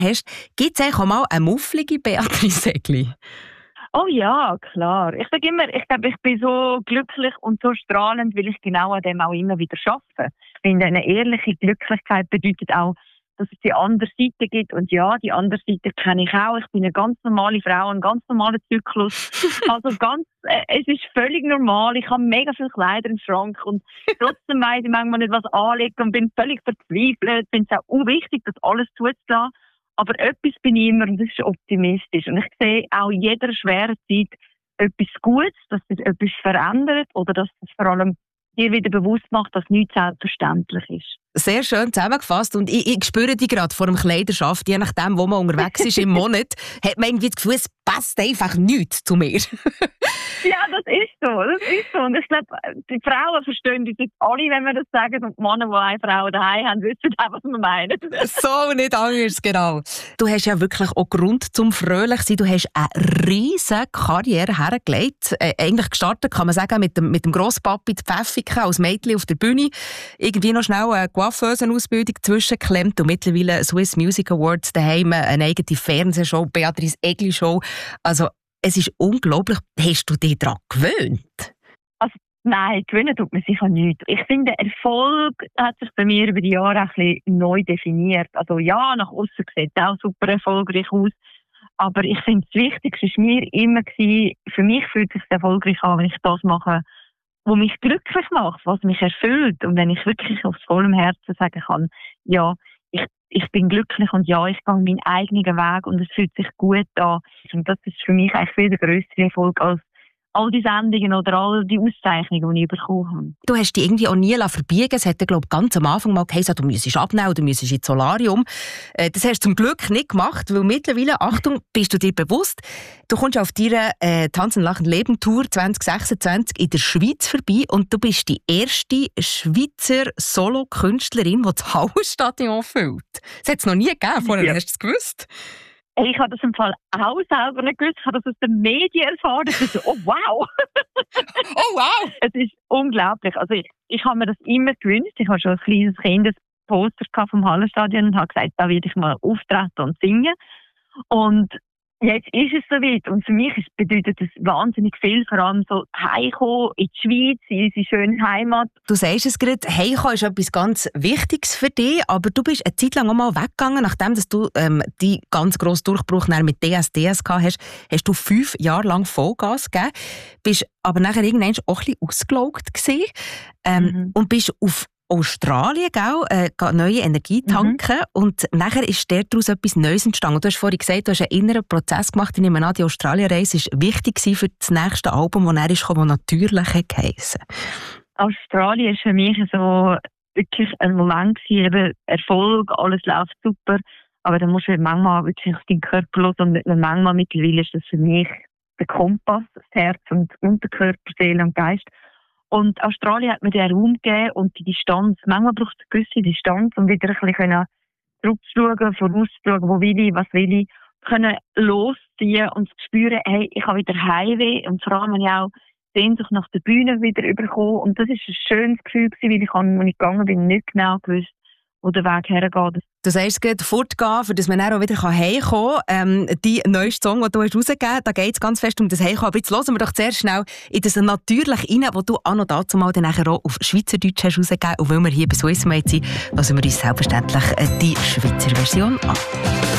hast, gibt es eigentlich auch mal eine mufflige Beatrice Egli? Oh ja, klar. Ich sage immer, ich glaube, ich bin so glücklich und so strahlend, weil ich genau an dem auch immer wieder arbeite. Ich finde, eine ehrliche Glücklichkeit bedeutet auch, dass es die andere Seite gibt. Und ja, die andere Seite kenne ich auch. Ich bin eine ganz normale Frau, ein ganz normaler Zyklus. Also es ist völlig normal. Ich habe mega viele Kleider im Schrank und trotzdem weiss ich manchmal nicht, was anlegen und bin völlig verzweifelt. Ich finde es auch wichtig, das alles zuzulassen. Aber etwas bin ich immer, und das ist optimistisch. Und ich sehe auch in jeder schweren Zeit etwas Gutes, dass sich etwas verändert oder dass es vor allem dir wieder bewusst macht, dass nichts selbstverständlich ist. Sehr schön zusammengefasst. Und ich spüre dich gerade vor dem Kleiderschaft, je nachdem, wo man unterwegs ist im Monat, hat man irgendwie das Gefühl, es passt einfach nichts zu mir. Ja, das ist so. Und ich glaube, die Frauen verstehen das jetzt alle, wenn wir das sagen. Und die Männer, die eine Frau daheim haben, wissen auch, was wir meinen. So, nicht anders, genau. Du hast ja wirklich auch Grund zum fröhlich sein. Du hast eine riesige Karriere hergelegt. Eigentlich gestartet, kann man sagen, mit dem Grosspapi Pfäffiken als Mädchen auf der Bühne. Irgendwie noch schnell eine Coiffeusenausbildung zwischengeklemmt und mittlerweile Swiss Music Awards daheim, eine eigene Fernsehshow, Beatrice Egli Show. Also, es ist unglaublich. Hast du dich daran gewöhnt? Also, nein, gewöhnen tut man sicher nicht. Ich finde, Erfolg hat sich bei mir über die Jahre ein bisschen neu definiert. Also ja, nach außen sieht es auch super erfolgreich aus. Aber ich finde, das Wichtigste war mir immer, für mich fühlt es sich erfolgreich an, wenn ich das mache, was mich glücklich macht, was mich erfüllt. Und wenn ich wirklich aus vollem Herzen sagen kann, ja, ich bin glücklich und ja, ich gehe meinen eigenen Weg und es fühlt sich gut an. Und das ist für mich eigentlich viel der grössere Erfolg als all die Sendungen oder all die Auszeichnungen, die ich bekommen habe. Du hast dich irgendwie auch nie verbiegen. Es hat, glaube ich, ganz am Anfang mal geheißen, du müsstest abnehmen, du müsstest ins Solarium. Das hast du zum Glück nicht gemacht, weil mittlerweile, Achtung, bist du dir bewusst, du kommst auf deiner Tanzen, Lachen, Leben Tour 2026 in der Schweiz vorbei und du bist die erste Schweizer Solo-Künstlerin, die das Hallenstadion füllt. Das hat es noch nie gegeben, vorher hast du es gewusst. Ich habe das im Fall auch selber nicht gewusst. Ich habe das aus den Medien erfahren. Ich dachte, oh wow! Oh wow! Es ist unglaublich. Also ich habe mir das immer gewünscht. Ich habe schon als kleines Kind ein Poster vom Hallenstadion und habe gesagt, da werde ich mal auftreten und singen. Und jetzt ist es soweit. Und für mich bedeutet das wahnsinnig viel, vor allem so heimkommen in die Schweiz, in unsere schöne Heimat. Du sagst es gerade, heimkommen ist etwas ganz Wichtiges für dich, aber du bist eine Zeit lang auch mal weggegangen, nachdem dass du die ganz grossen Durchbruch mit DSDS gehabt hast, hast du 5 Jahre lang Vollgas gegeben, bist aber nachher irgendwann auch ein bisschen ausgelaugt gewesen, und bist auf Australien, neue Energie tanken und nachher ist daraus etwas Neues entstanden. Du hast vorhin gesagt, du hast einen inneren Prozess gemacht. Ich nehme an, die Australien-Reise war wichtig für das nächste Album, das dann kam, das «Natürlich» geheissen. Australien war für mich so wirklich ein Moment gewesen, eben Erfolg, alles läuft super, aber dann musst du manchmal wirklich auf deinen Körper hören und manchmal mittlerweile ist das für mich der Kompass, das Herz und Unterkörper, Seele und Geist. Und Australien hat mir den Raum gegeben und die Distanz. Manchmal braucht es eine gewisse Distanz, um wieder ein bisschen zurückzuschauen, vorauszuschauen, wo will ich, was will ich, können losziehen und zu spüren, hey, ich habe wieder Heimweh und vor allem habe ich auch Sehnsucht nach der Bühne wieder bekommen. Und das war ein schönes Gefühl, weil ich, als ich gegangen bin, nicht genau gewusst, wo der Weg hergeht. Du sagst gerade, fortgehen, für dass man dann auch wieder heimkommen kann. Die neueste Song, die du hast rausgegeben hast, da geht es ganz fest um das Heimkommen. Aber jetzt hören wir doch zuerst schnell in das «Natürlich» rein, wo du auch noch dazu mal dann nachher auch auf Schweizerdeutsch hast rausgegeben. Und weil wir hier bei Swissmade sind, hören wir uns selbstverständlich die Schweizer Version an.